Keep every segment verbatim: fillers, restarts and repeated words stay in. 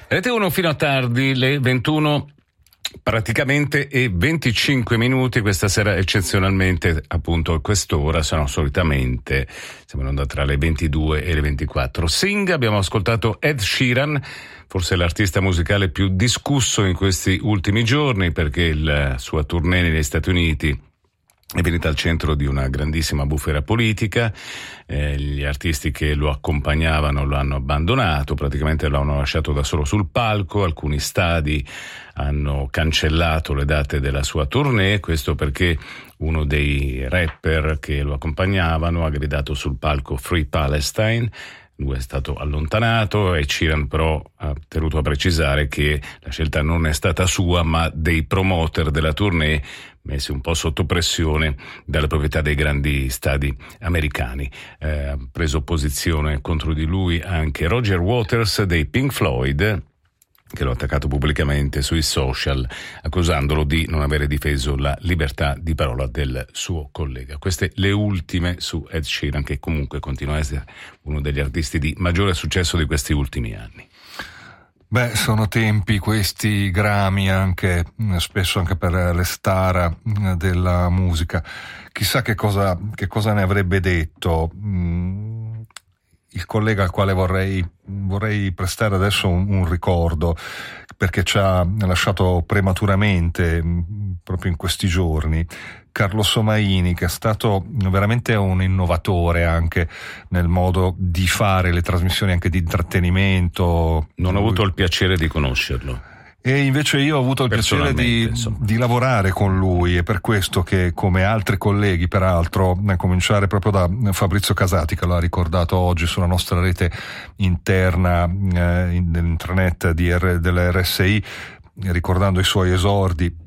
Rete uno fino a tardi, le ventuno praticamente e venticinque minuti questa sera, eccezionalmente appunto a quest'ora, se no solitamente siamo in onda tra le ventidue e le ventiquattro. Sing, abbiamo ascoltato Ed Sheeran, forse l'artista musicale più discusso in questi ultimi giorni, perché la sua tournée negli Stati Uniti è venuta al centro di una grandissima bufera politica. Eh, gli artisti che lo accompagnavano lo hanno abbandonato, praticamente lo hanno lasciato da solo sul palco. Alcuni stadi hanno cancellato le date della sua tournée, questo perché uno dei rapper che lo accompagnavano ha gridato sul palco Free Palestine. Lui è stato allontanato e Sheeran però ha tenuto a precisare che la scelta non è stata sua, ma dei promoter della tournée, messi un po' sotto pressione dalle proprietà dei grandi stadi americani. Eh, ha preso posizione contro di lui anche Roger Waters dei Pink Floyd, che l'ha attaccato pubblicamente sui social, accusandolo di non avere difeso la libertà di parola del suo collega. Queste le ultime su Ed Sheeran, che comunque continua a essere uno degli artisti di maggiore successo di questi ultimi anni. Beh, sono tempi questi Grammy, anche spesso anche per le star della musica. Chissà che cosa, che cosa ne avrebbe detto mm, il collega al quale vorrei, vorrei prestare adesso un, un ricordo, perché ci ha lasciato prematuramente proprio in questi giorni. Carlo Somaini, che è stato veramente un innovatore anche nel modo di fare le trasmissioni anche di intrattenimento. Non ho avuto il piacere di conoscerlo. E invece io ho avuto il piacere di, di lavorare con lui, e per questo che, come altri colleghi peraltro, a cominciare proprio da Fabrizio Casati, che l'ha ricordato oggi sulla nostra rete interna eh, dell'intranet di R, dell'R S I, ricordando i suoi esordi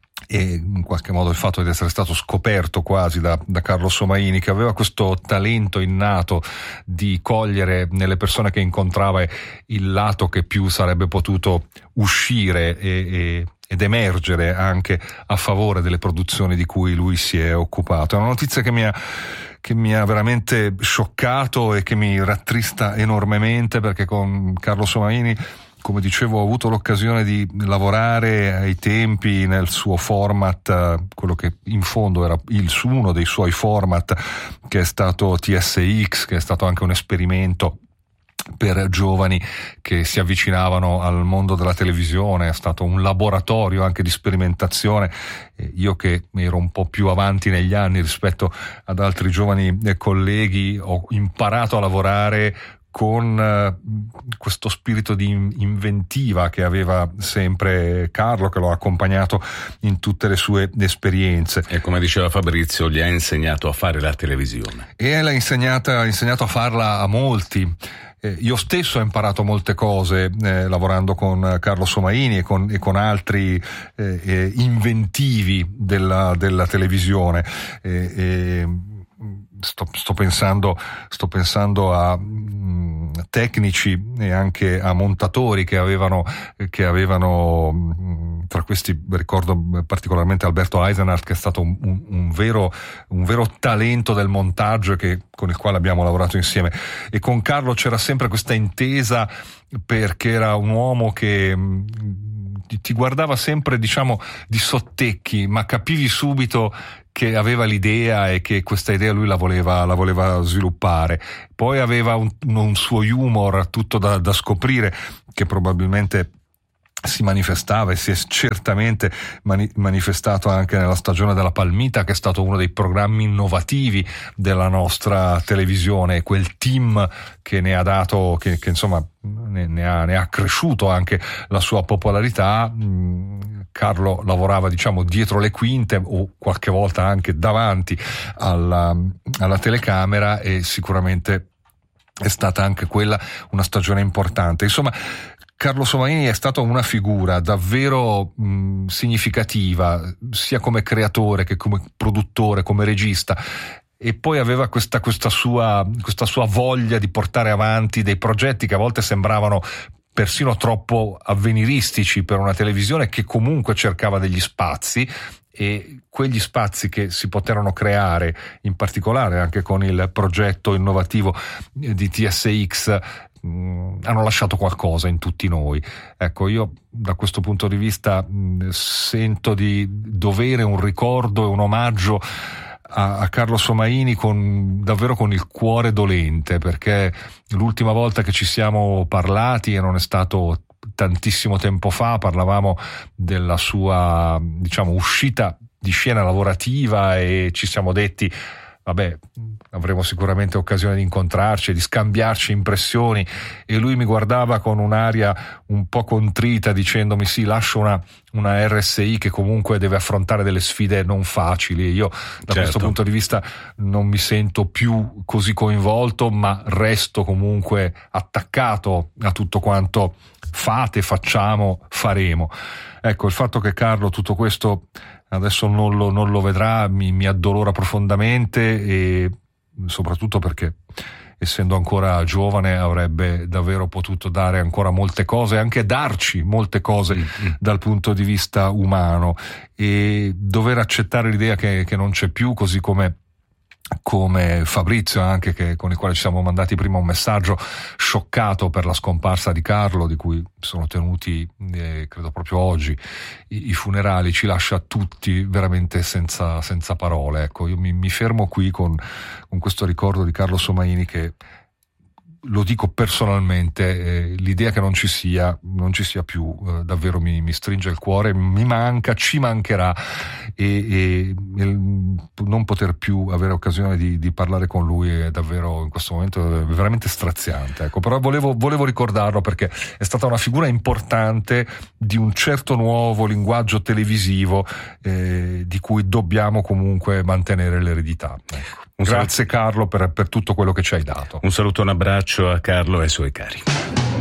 e in qualche modo il fatto di essere stato scoperto quasi da, da Carlo Somaini, che aveva questo talento innato di cogliere nelle persone che incontrava il lato che più sarebbe potuto uscire e, e ed emergere anche a favore delle produzioni di cui lui si è occupato. È una notizia che mi ha che mi ha veramente scioccato e che mi rattrista enormemente, perché con Carlo Somaini, come dicevo, ho avuto l'occasione di lavorare ai tempi nel suo format, quello che in fondo era il, uno dei suoi format, che è stato T S X, che è stato anche un esperimento per giovani che si avvicinavano al mondo della televisione. È stato un laboratorio anche di sperimentazione. Io, che ero un po' più avanti negli anni rispetto ad altri giovani colleghi, ho imparato a lavorare con uh, questo spirito di inventiva che aveva sempre Carlo, che lo ha accompagnato in tutte le sue esperienze. E come diceva Fabrizio, gli ha insegnato a fare la televisione. E l'ha insegnata, ha insegnato a farla a molti. Eh, io stesso ho imparato molte cose eh, lavorando con Carlo Somaini e con, e con altri eh, eh, inventivi della, della televisione. Eh, eh, Sto, sto pensando, sto pensando a mh, tecnici e anche a montatori che avevano, che avevano mh, tra questi ricordo particolarmente Alberto Eisenhardt, che è stato un, un, un vero, un vero talento del montaggio, e che, con il quale abbiamo lavorato insieme. E con Carlo c'era sempre questa intesa, perché era un uomo che mh, ti guardava sempre, diciamo, di sottecchi, ma capivi subito che aveva l'idea e che questa idea lui la voleva, la voleva sviluppare. Poi aveva un, un suo humor tutto da, da scoprire, che probabilmente si manifestava e si è certamente mani- manifestato anche nella stagione della Palmita, che è stato uno dei programmi innovativi della nostra televisione, quel team che ne ha dato, che, che insomma ne, ne, ha, ne ha cresciuto anche la sua popolarità. Carlo lavorava, diciamo, dietro le quinte o qualche volta anche davanti alla, alla telecamera, e sicuramente è stata anche quella una stagione importante. Insomma, Carlo Somaini è stato una figura davvero mh, significativa, sia come creatore che come produttore, come regista. E poi aveva questa, questa sua, questa sua voglia di portare avanti dei progetti che a volte sembravano persino troppo avveniristici per una televisione che comunque cercava degli spazi, e quegli spazi che si poterono creare, in particolare anche con il progetto innovativo di T S X, mh, hanno lasciato qualcosa in tutti noi. Ecco, io da questo punto di vista mh, sento di dovere un ricordo e un omaggio a, a Carlo Somaini con davvero con il cuore dolente, perché l'ultima volta che ci siamo parlati, e non è stato tantissimo tempo fa, parlavamo della sua, diciamo, uscita di scena lavorativa e ci siamo detti vabbè, avremo sicuramente occasione di incontrarci e di scambiarci impressioni, e lui mi guardava con un'aria un po' contrita dicendomi sì, lascio una, una R S I che comunque deve affrontare delle sfide non facili. Io da certo. questo punto di vista non mi sento più così coinvolto, ma resto comunque attaccato a tutto quanto fate, facciamo, faremo. Ecco, il fatto che Carlo tutto questo adesso non lo, non lo vedrà mi, mi addolora profondamente, e soprattutto perché essendo ancora giovane avrebbe davvero potuto dare ancora molte cose, anche darci molte cose mm-hmm. dal punto di vista umano, e dover accettare l'idea che, che non c'è più, così come come Fabrizio anche, che, con il quale ci siamo mandati prima un messaggio scioccato per la scomparsa di Carlo, di cui sono tenuti eh, credo proprio oggi i, i funerali, ci lascia tutti veramente senza, senza parole. Ecco, io mi, mi fermo qui con, con questo ricordo di Carlo Somaini, che lo dico personalmente, eh, l'idea che non ci sia non ci sia più eh, davvero mi, mi stringe il cuore, mi manca, ci mancherà, e, e, e non poter più avere occasione di, di parlare con lui è davvero in questo momento è veramente straziante. Ecco, però volevo, volevo ricordarlo perché è stata una figura importante di un certo nuovo linguaggio televisivo eh, di cui dobbiamo comunque mantenere l'eredità. Ecco. Grazie Carlo per, per tutto quello che ci hai dato. Un saluto, un abbraccio a Carlo e ai suoi cari.